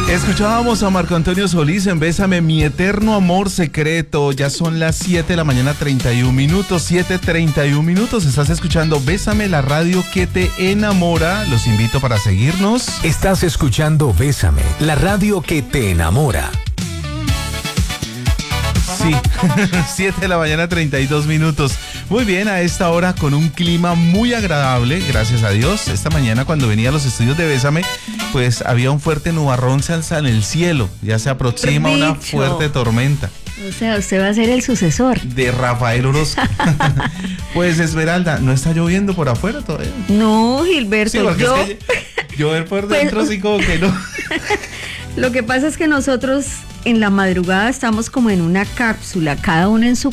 Escuchábamos a Marco Antonio Solís en Bésame, mi eterno amor secreto. Ya son las 7 de la mañana, 31 minutos, 7:31 minutos. Estás escuchando Bésame, la radio que te enamora. Los invito para seguirnos. Estás escuchando Bésame, la radio que te enamora. Sí, 7 de la mañana, 32 minutos. Muy bien, a esta hora con un clima muy agradable, gracias a Dios. Esta mañana cuando venía a los estudios de Bésame, pues había un fuerte nubarrón en el cielo. Ya se aproxima una fuerte tormenta. O sea, usted va a ser el sucesor de Rafael Orozco. Pues Esmeralda, ¿no está lloviendo por afuera todavía? No, Gilberto, sí, yo... Es que llover por dentro sí como que no. Lo que pasa es que nosotros en la madrugada estamos como en una cápsula, cada uno en su